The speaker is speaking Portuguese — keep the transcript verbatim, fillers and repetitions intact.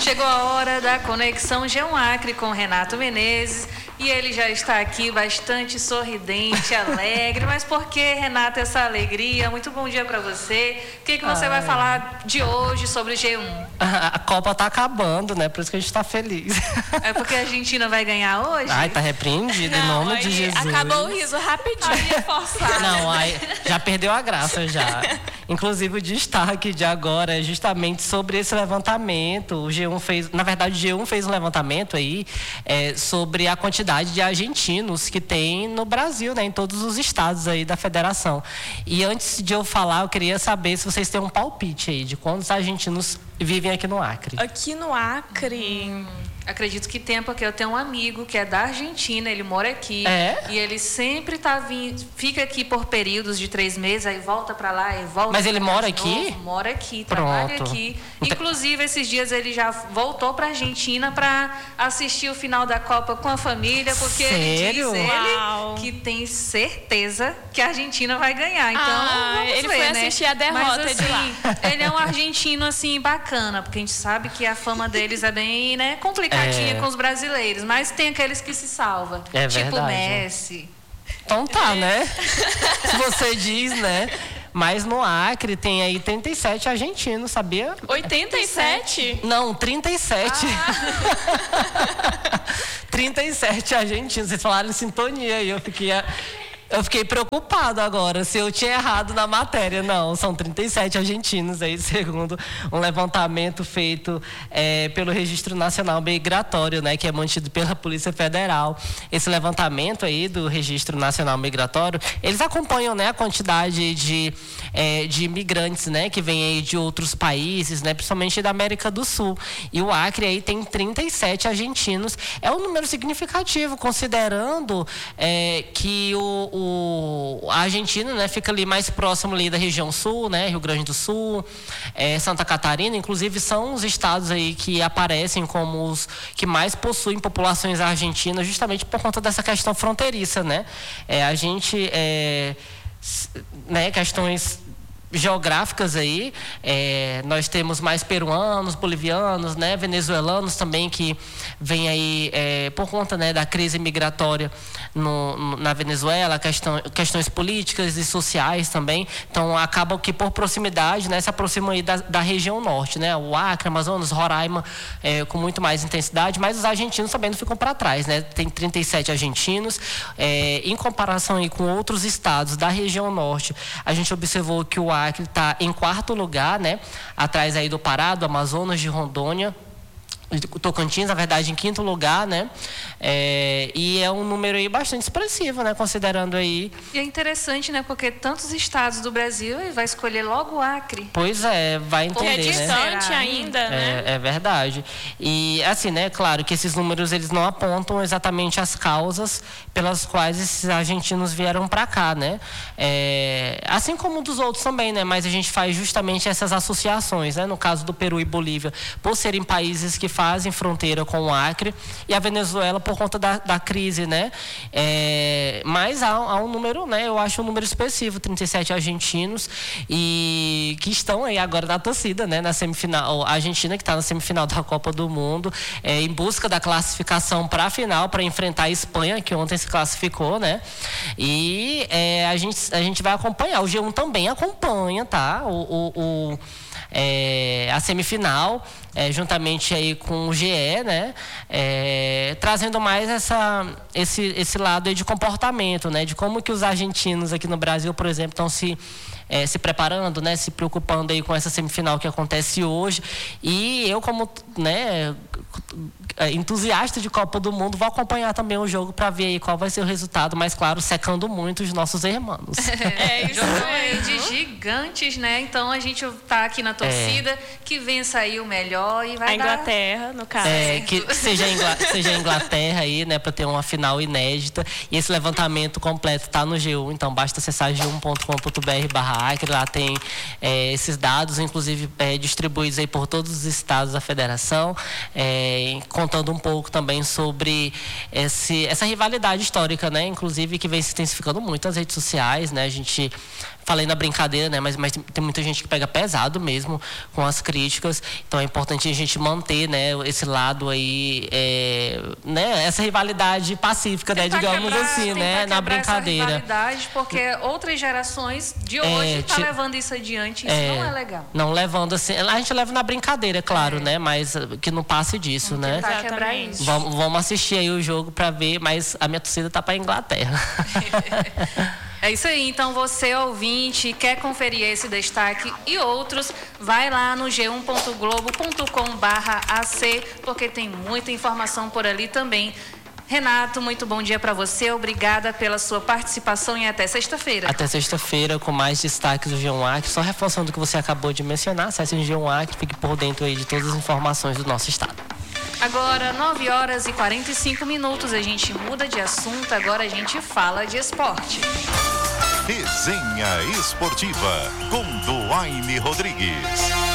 Chegou a hora da Conexão G um Acre com Renato Menezes. E ele já está aqui bastante sorridente, alegre. Mas por que, Renato, essa alegria? Muito bom dia para você. O que, que você Ai. vai falar de hoje sobre o G um? A Copa tá acabando, né? Por isso que a gente tá feliz. É porque a Argentina vai ganhar hoje? Ai, tá repreendido, em nome de Jesus. Acabou o riso rapidinho. Aí, forçado. Não, aí já perdeu a graça já. Inclusive o destaque de agora é justamente sobre esse levantamento. O G um fez, na verdade o G um fez um levantamento aí é, sobre a quantidade de argentinos que tem no Brasil, né, em todos os estados aí da federação. E antes de eu falar, eu queria saber se vocês têm um palpite aí de quantos argentinos vivem aqui no Acre. Aqui no Acre... Hum. Acredito que tem, porque eu tenho um amigo que é da Argentina, ele mora aqui. É? E ele sempre tá vindo, fica aqui por períodos de três meses, aí volta para lá e volta. Mas ele mora aqui? Novo, mora aqui, trabalha Pronto. aqui. Inclusive, esses dias ele já voltou para a Argentina para assistir o final da Copa com a família, porque Sério? ele diz Uau. ele que tem certeza que a Argentina vai ganhar. Então, Ah, vamos ele ver, foi né? assistir a derrota Mas, assim, de lá. ele é um argentino, assim, bacana, porque a gente sabe que a fama deles é bem, né, complicadinha É. com os brasileiros, mas tem aqueles que se salvam. É tipo verdade. Messi. Então tá, né? Se você diz, né? Mas no Acre tem aí trinta e sete argentinos, sabia? oitenta e sete? Não, trinta e sete. Ah. trinta e sete argentinos. Vocês falaram em sintonia e eu fiquei... Eu fiquei preocupado agora, se eu tinha errado na matéria. Não, são trinta e sete argentinos aí, segundo um levantamento feito é, pelo Registro Nacional Migratório, né, que é mantido pela Polícia Federal. Esse levantamento aí do Registro Nacional Migratório, eles acompanham, né, a quantidade de, é, de imigrantes, né, que vêm aí de outros países, né, principalmente da América do Sul. E o Acre aí tem trinta e sete argentinos. É um número significativo, considerando é, que o O, a Argentina, né, fica ali mais próximo ali da região sul, né, Rio Grande do Sul, é, Santa Catarina, inclusive são os estados aí que aparecem como os que mais possuem populações argentinas, justamente por conta dessa questão fronteiriça, né? É, a gente, é, né, questões geográficas aí, é, nós temos mais peruanos, bolivianos, né, venezuelanos também que vêm aí é, por conta, né, da crise migratória no, no, na Venezuela, questão, questões políticas e sociais também. Então acaba que por proximidade, né, se aproximam aí da, da região norte, né, o Acre, Amazonas, Roraima, é, com muito mais intensidade, mas os argentinos também não ficam para trás, né? Tem trinta e sete argentinos, é, em comparação aí com outros estados da região norte, a gente observou que o Acre está em quarto lugar, né? Atrás aí do Pará, do Amazonas, de Rondônia, Tocantins, na verdade, em quinto lugar, né? É, e é um número aí bastante expressivo, né? Considerando aí... E é interessante, né? Porque tantos estados do Brasil e vai escolher logo o Acre. Pois é, vai entender, Porque é distante, né? ainda, né? É, é verdade. E, assim, né? Claro que esses números, eles não apontam exatamente as causas pelas quais esses argentinos vieram para cá, né? É, assim como dos outros também, né? Mas a gente faz justamente essas associações, né? No caso do Peru e Bolívia, por serem países que fazem fronteira com o Acre, e a Venezuela por conta da, da crise, né? É, mas há, há um número, né? Eu acho um número expressivo, trinta e sete argentinos, e que estão aí agora na torcida, né? Na semifinal, a Argentina que está na semifinal da Copa do Mundo, é, em busca da classificação para a final, para enfrentar a Espanha, que ontem se classificou, né? E é, a, gente, a gente vai acompanhar. O G um também acompanha, tá? O, o, o É, a semifinal, é, juntamente aí com o G E, né, é, trazendo mais essa, esse, esse lado aí de comportamento, né, de como que os argentinos aqui no Brasil, por exemplo, estão se, é, se preparando, né, se preocupando aí com essa semifinal que acontece hoje. E eu, como, né, entusiasta de Copa do Mundo, vou acompanhar também o jogo para ver aí qual vai ser o resultado, mas claro, secando muito os nossos irmãos. É, isso aí de gigantes, né? Então a gente tá aqui na torcida, é. que vença aí o melhor e vai a Inglaterra, dar... no caso. É, que seja a Ingl... seja a Inglaterra aí, né, para ter uma final inédita. E esse levantamento completo tá no G um, então basta acessar g um ponto com ponto b r barra acre, lá tem é, esses dados, inclusive é, distribuídos aí por todos os estados da federação, é, contando um pouco também sobre esse, essa rivalidade histórica, né, inclusive que vem se intensificando muito nas redes sociais, né, a gente... Falei na brincadeira, né? Mas, mas tem muita gente que pega pesado mesmo com as críticas. Então é importante importante a gente manter, né, esse lado aí, é, né, essa rivalidade pacífica, né, digamos quebrar, assim, né, na brincadeira. Essa rivalidade, porque outras gerações de hoje É, tá ti- levando isso adiante, isso É, não é legal. Não levando assim, a gente leva na brincadeira, é claro, né, mas uh, que não passe disso, né. Tentar quebrar Exatamente. isso. Vamos, vamos assistir aí o jogo pra ver, mas a minha torcida tá pra Inglaterra. É isso aí, então você ouvinte, quer conferir esse destaque e outros, vai lá no g um ponto globo ponto com barra a c, porque tem muita informação por ali também. Renato, muito bom dia para você, obrigada pela sua participação e até sexta-feira. Até sexta-feira com mais destaques do G um Acre, só reforçando o que você acabou de mencionar, acesse o G um Acre, fique por dentro aí de todas as informações do nosso estado. Agora, nove horas e quarenta e cinco minutos, a gente muda de assunto, agora a gente fala de esporte. Resenha Esportiva com Duaine Rodrigues.